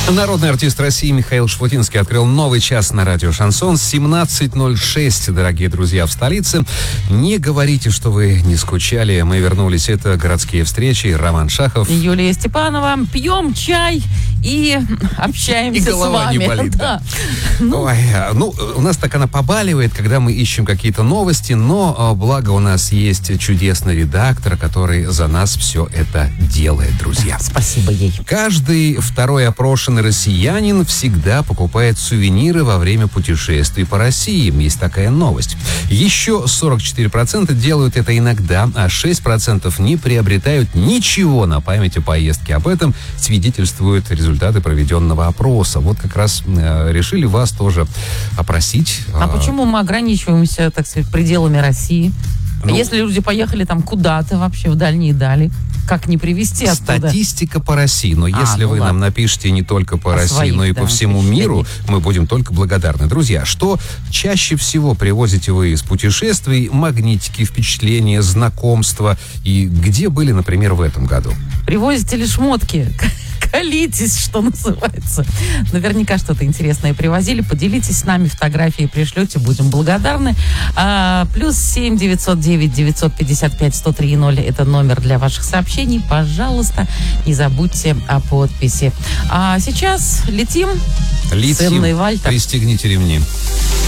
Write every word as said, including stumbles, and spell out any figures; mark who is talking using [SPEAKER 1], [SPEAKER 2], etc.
[SPEAKER 1] Народный артист России Михаил Шафутинский открыл новый час на радио «Шансон». семнадцать ноль шесть, дорогие друзья, в столице. Не говорите, что вы не скучали. Мы вернулись. Это «Городские встречи». Роман Шахов.
[SPEAKER 2] Юлия Степанова. Пьем чай и общаемся
[SPEAKER 1] и голова
[SPEAKER 2] с вами.
[SPEAKER 1] не болит, да.
[SPEAKER 2] да. Ну,
[SPEAKER 1] Ой, ну, у нас так она побаливает, когда мы ищем какие-то новости, но благо у нас есть чудесный редактор, который за нас все это делает, друзья.
[SPEAKER 2] Спасибо ей.
[SPEAKER 1] Каждый второй опрошенный россиянин всегда покупает сувениры во время путешествий по России. Есть такая новость. Еще сорок четыре процента делают это иногда, а шесть процентов не приобретают ничего на память о поездке. Об этом свидетельствуют результаты проведенного опроса. Вот как раз э, решили вас тоже опросить.
[SPEAKER 2] А э... почему мы ограничиваемся, так сказать, пределами России? Ну, если люди поехали там куда-то вообще в дальние дали, как не привезти оттуда?
[SPEAKER 1] Статистика по России. Но а, если ну вы ладно. нам напишите не только по, по России, своих, но и да, по всему миру, мы будем только благодарны. Друзья, что чаще всего привозите вы из путешествий? Магнитики, впечатления, знакомства. И где были, например, в этом году?
[SPEAKER 2] Привозите ли шмотки? Колитесь, что называется. Наверняка что-то интересное привозили. Поделитесь с нами, фотографии пришлете, будем благодарны. А, плюс семь девятьсот девять девятьсот пятьдесят пять сто три ноль это номер для ваших сообщений. Пожалуйста, не забудьте о подписи. А сейчас летим.
[SPEAKER 1] Летим.
[SPEAKER 2] С Инной Вальтер.
[SPEAKER 1] Пристегните ремни.